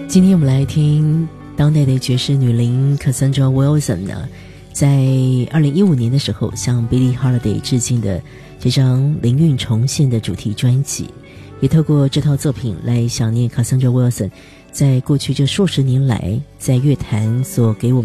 今天我们来听当代的爵士女伶 Cassandra Wilson 呢，在2015年的时候向 Billie Holiday 致敬的这张灵韵重现的主题专辑，也透过这套作品来想念 Cassandra Wilson 在过去这数十年来在乐坛所给我们